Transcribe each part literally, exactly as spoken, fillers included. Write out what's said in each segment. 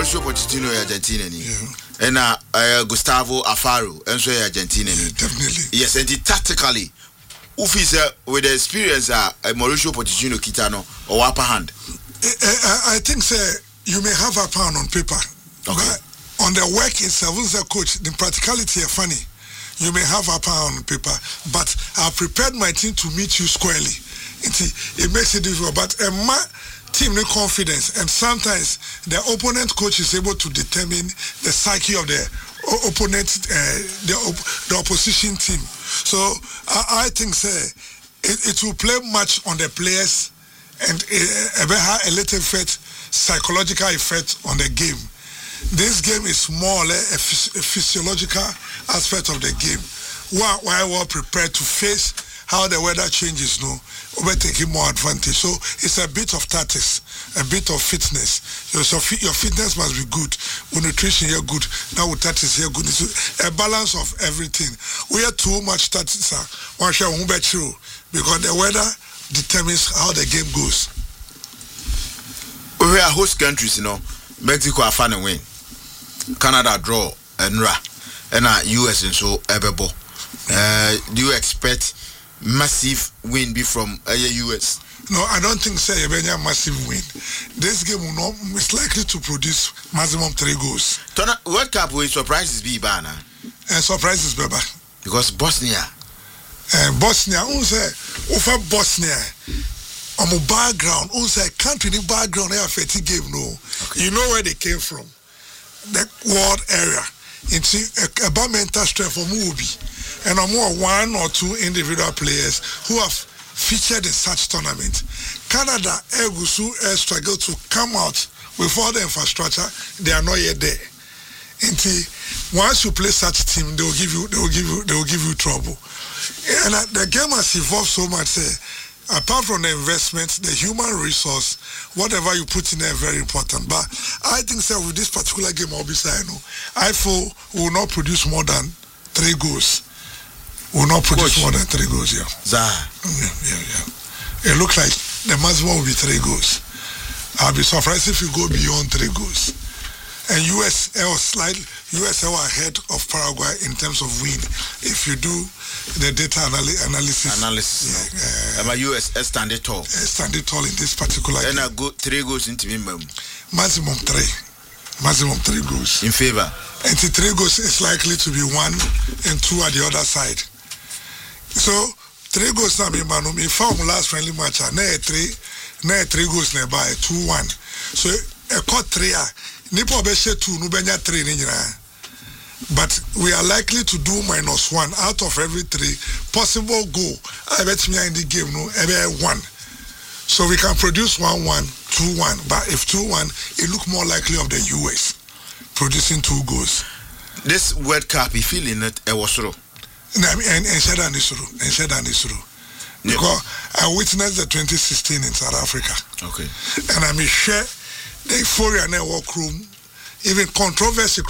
Mauricio Pochettino is Argentina, yeah. and uh, uh, Gustavo Alfaro, and so Argentina. Yeah, definitely. Yes, and it, tactically, if he's uh, with the experience, uh, Mauricio Pochettino, Kitano, or upper hand. I, I think, sir, you may have a pound on paper, okay. But on the work itself, as a coach, the practicality is funny. You may have a pound on paper, but I've prepared my team to meet you squarely. It, it makes it difficult, but a uh, ma- team need confidence, and sometimes the opponent coach is able to determine the psyche of the o- opponent, uh, the, op- the opposition team. So I, I think, sir, it, it will play much on the players and a, a, a little effect, psychological effect on the game. This game is more or less a, phys- a physiological aspect of the game. While we're well prepared to face how the weather changes, no, we're taking more advantage. So it's a bit of tactics, a bit of fitness. Your, your fitness must be good. With nutrition, you're good. Now with tactics, you're good. It's a balance of everything. We have too much tactics, one share won't be true, because the weather determines how the game goes. We are host countries, you know. Mexico are fun and win. Canada draw and ra. And uh, U S and so Ebebo. Uh, do you expect massive win be from uh, U S? No, I don't think so. A massive win. This game will not is likely to produce maximum three goals. Tona, World Cup will surprises be banner. And surprises, Beba. Because Bosnia. Uh, Bosnia, who say over Bosnia. On my background, who say country in background, they have a game, no. Okay. You know where they came from. The world area. It's a, a mental strength for Mubi. And I'm more one or two individual players who have featured in such tournaments. Canada, Egusu, struggle to come out with all the infrastructure. They are not yet there. Until once you play such team, they will give you, they will give you, they will give you trouble. And uh, the game has evolved so much. Uh, apart from the investment, the human resource, whatever you put in there, very important. But I think so with this particular game, I'll be saying, no, I feel will not produce more than three goals. Will not produce Coach. more than three goals, yeah. Zah. Yeah, yeah, yeah. It looks like the maximum will be three goals. I'll be surprised if you go beyond three goals. And U S L slightly, U S L ahead of Paraguay in terms of win. If you do the data anali- analysis, analysis, yeah, no. uh, U S stand it tall, uh, stand it tall in this particular. And I go three goals into minimum. Maximum three, maximum three goals in favor. And the three goals is likely to be one and two at the other side. So three goals now be man. Me found last friendly match. Na three, na three goals nearby two one. So a cut three. Nipo beshe two, no benya three ni nyina. But we are likely to do minus one out of every three possible goal. I bet me in the game no every one. So we can produce one one, two one. But if two one, it look more likely of the U S producing two goals. This World Cup, you feeling it? It was true. And and Shada Nisuru, and Shada Nisuru. Because I witnessed the twenty sixteen in South Africa. Okay. And I'm sure the euphoria in the workroom, even controversy,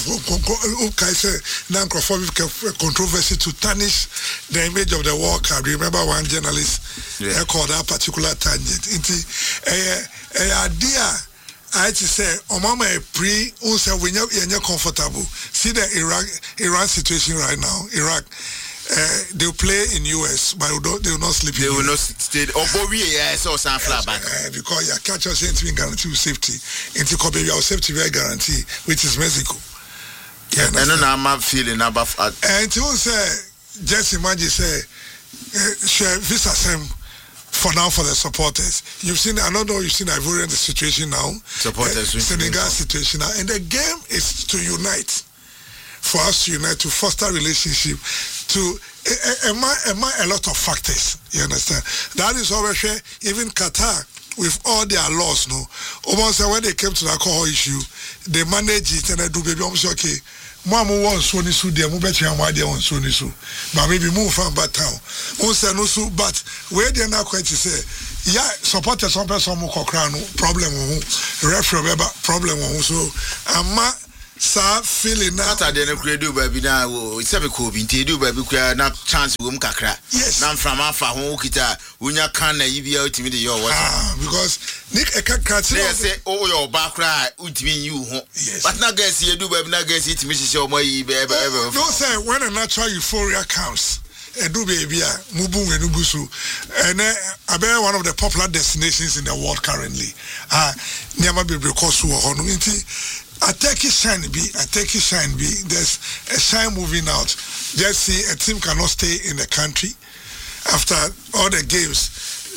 controversy to tarnish the image of the World Cup. Remember one journalist yeah. called that particular tangent. It's a idea. I to say, Omama pre also when you're comfortable. See the Iraq Iran situation right now. Iraq, uh, they'll play in U S, but they will not sleep. They in will U not stay. Oh, but we yeah, so some flat back. Because your catch us ain't guarantee safety. Into Kobe, your safety very guarantee, which is Mexico. Yeah, and then I'm feeling about. And to say, just imagine say, share visa same. For now, for the supporters, you've seen. I don't know. You've seen Ivorian situation now. Supporters, uh, Senegal situation now, and the game is to unite. For us to unite, to foster relationship, to uh, uh, uh, a lot of factors. You understand? That is always even Qatar, with all their laws, no. Almost when they came to the alcohol issue, they manage it and they do baby. I'm okay. Mamu won so ni su dia mu bet you am dia won so ni su but maybe move from bad town won say no su but where they na quite say yeah supporters some person mo kokra no problem won referee beba problem won so ama sa feeling now. Saturday na kure do baby na o se be ko bi nti do baby kura na chance wo mu kakra. Yes. Na from afa ho kita unya kan na yibia utimi de yo what. Ah, because Nick e kakra ti. They say oh your back cry utimi you ho. Yes. But na guess you do baby na guess itimi hye o mo yi be be. Don't say when a natural euphoria comes. Edu baby a mubu enugu so and uh, one of the popular destinations in the world currently. Ah, niama bebre koso ho no nti a take shine be a take shine be there's a shine moving out. Just see a team cannot stay in the country after all the games.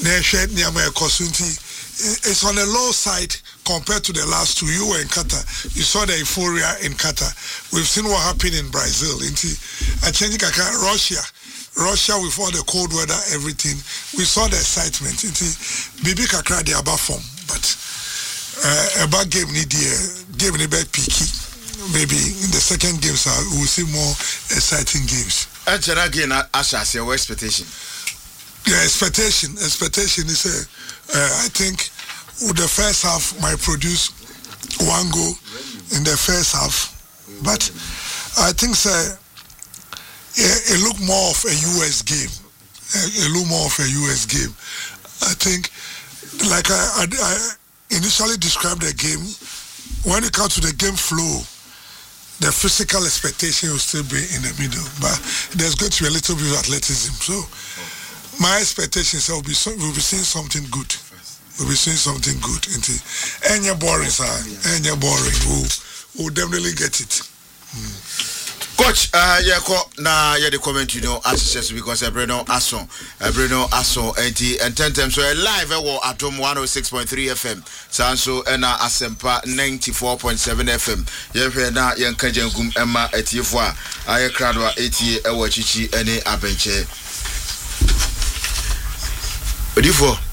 It's on the low side compared to the last two. You were in Qatar. You saw the euphoria in Qatar. We've seen what happened in Brazil. I change Russia. Russia with all the cold weather, everything. We saw the excitement. Bibi Kakra they about form, but uh, about game need game need be peaky. Maybe in the second games uh, we will see more exciting games. Actually, again, Asha, your expectation. Yeah, expectation. Expectation is a. Uh, I think with the first half might produce one goal in the first half, but I think so. Yeah, it look more of a U S game. It look more of a U S game. I think, like I, I, I initially described the game, when it comes to the game flow, the physical expectation will still be in the middle, but there's going to be a little bit of athleticism. So, my expectations are we'll be we'll be seeing something good. We'll be seeing something good. And you're boring, sir. And you're boring. We'll, we'll definitely get it. Mm. Coach, uh, yeah, na yeah, the comment you know, as because Bruno Ason, Bruno Ason, and ten times so live at Atom one oh six point three F M, Sanso and Asempa ninety-four point seven F M. Yeah, na young Kajangum Emma Etiefwa, Aya Kradwa eighty, Ewachichi, and Abenche. What do you for?